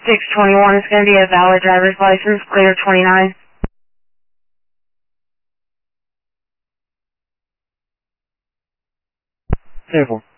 621 is going to be a valid driver's license, clear 29. Careful.